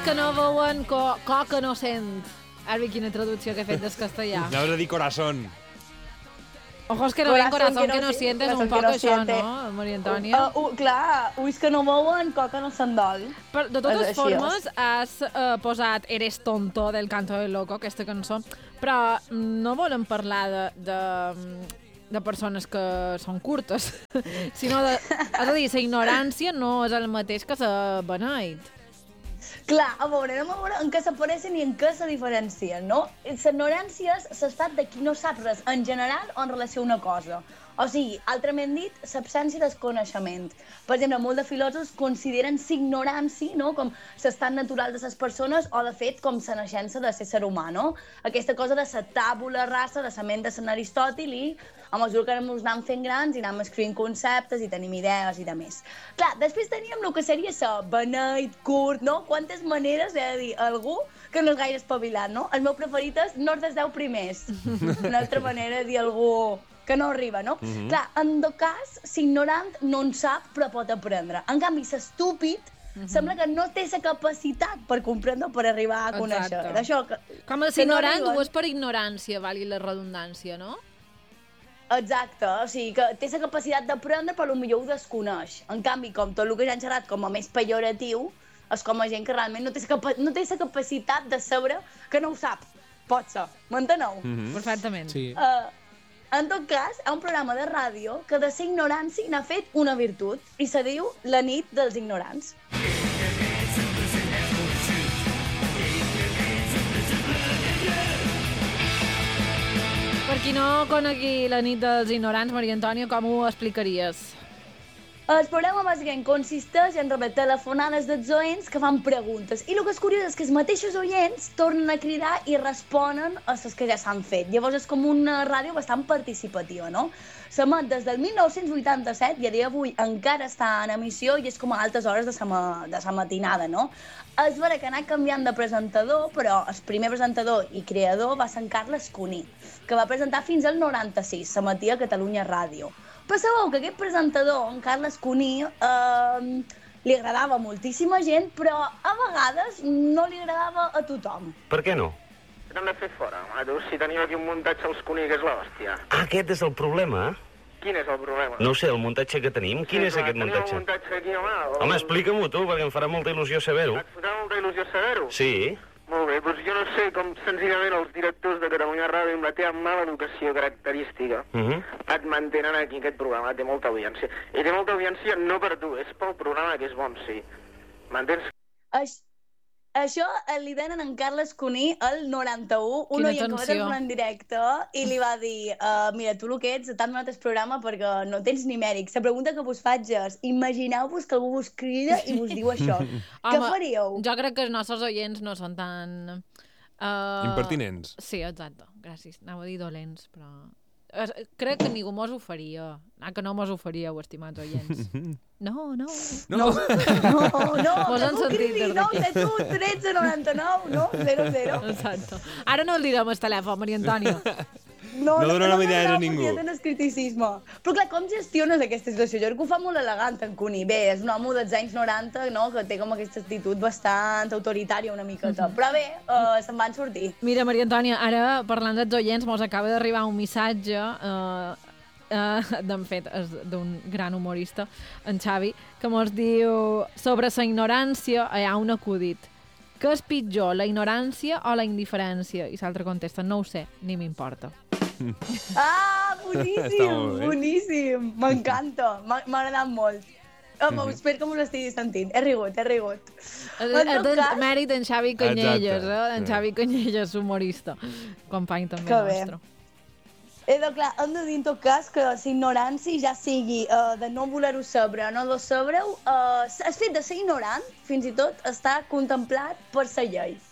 que no veuen, coca no sent. Ara ve quina traducció que he fet del castellà. Anaves a dir corazón. Ojos que no ven, corazón que no sientes, un poc això, no, Maria Antònia? Clar, ulls que no veuen, coca no se'n dol. Però, de totes formes, has posat Eres tonto del Canto del Loco, aquesta cançó, però no volem parlar de persones que són curtes, sinó de... És a dir, la ignorància no és el mateix que la beneit. Clar, a veure en què s'apareixen i en què se diferencien, no? L'ignorància és l'estat de qui no sap res en general o en relació a una cosa. O sigui, altrament dit, l'absència del coneixement. Per exemple, molts de filòsofs consideren l'ignorància, no?, com l'estat natural de les persones o, de fet, com la naixença de ser humà, no? Aquesta cosa de la tàbula rasa, de la ment de Sant Aristòtil i a mesura que ens anem fent grans i anem escrivint conceptes i tenim idees i de més. Clar, després teníem el que seria la beneit, curt, no? Quantes maneres he de dir algú que no és gaire espavilat, no? El meu preferit és no dels 10 primers. Una altra manera de dir algú que no arriba, no? Clar, en tot cas, l'ignorant no en sap, però pot aprendre. En canvi, l'estúpid sembla que no té la capacitat per comprendre o per arribar a conèixer. Com el ignorant ho és per ignorància, valgui la redundància, no? Exacte, o sigui, que té la capacitat d'aprendre, però potser ho desconeix. En canvi, com tot el que ja hem xerrat com a més pejoratiu, és com a gent que realment no té la capacitat de saber que no ho sap. Pot ser. M'enteneu? Perfectament. Sí. En tot cas, hi ha un programa de ràdio que de ser ignorància n'ha fet una virtut i se diu La nit dels ignorants. Per qui no conegui La nit dels ignorants, Maria Antònia, com ho explicaries? El programa bàsicament consisteix en rebre telefonades dels oients que fan preguntes. I el que és curiós és que els mateixos oients tornen a cridar i responen a les que ja s'han fet. Llavors és com una ràdio bastant participativa, no? S'emet des del 1987 i a dia d'avui encara està en emissió i és com a altes hores de la matinada, no? És vera que ha anat canviant de presentador, però el primer presentador i creador va ser en Carles Cuní, que va presentar fins al 96, s'emetia a Catalunya Ràdio. Però sabeu que aquest presentador, en Carles Cuní, li agradava a moltíssima gent, però a vegades no li agradava a tothom. Per què no? L'hem de fer fora, mato, si tenim aquí un muntatge als Cuní, que és l'hòstia. Ah, aquest és el problema? Quin és el problema? No ho sé, el muntatge que tenim. Quin és aquest muntatge? Tenim un muntatge aquí, home. Home, explica-m'ho tu, perquè em farà molta il·lusió saber-ho. Et farà molta il·lusió saber-ho? Sí. Molt bé, doncs jo no sé com senzillament els directors de Catalunya Ràdio amb la teva mala educació característica et mantenen aquí aquest programa, té molta audiència. I té molta audiència no per tu, és pel programa que és bon, sí. M'entens? Això li donen en Carles Cuní el 91, un oient que va telefonar en directe i li va dir mira, tu el que ets, t'han donat el programa perquè no tens ni mèric. La pregunta que vos faig és, imagineu-vos que algú vos crida i vos diu això. Què faríeu? Jo crec que els nostres oients no són tan... Impertinents. Sí, exacte. Gràcies. Anava a dir dolents, però... Crec que ningú mos ho faria. Que no mos ho faríeu, estimats oients. No. Mos han sentit des d'aquí. 13 99, no? 00. Exacte. Ara no el direm el telèfon, Maria Antònia. No donarem idees a ningú. No criticisme. Però clar, com gestiones aquesta situació? Jo crec que ho fa molt elegant, en Cuní. Bé, és un home dels anys 90, no?, que té com aquesta actitud bastant autoritària una miqueta. Però bé, se'n van sortir. Mira, Maria Antònia, ara parlant dels oients, mos acaba d'arribar un missatge de fet, és d'un gran humorista, en Xavi, que mos diu sobre la ignorància hi ha un acudit. Què és pitjor, la ignorància o la indiferència? I l'altre contesta, no ho sé, ni m'importa. Ah, boníssim, boníssim. M'encanta, m'ha agradat molt. Espero que m'ho estigui sentint. He rigut. Mèrit en Xavi Canyelles, en Xavi Canyelles, humorista. Company també nostre. Clar, hem de dir en tot cas que la ignorància ja sigui de no voler-ho saber o no de saber-ho, el fet de ser ignorant, fins i tot, està contemplat per la llei.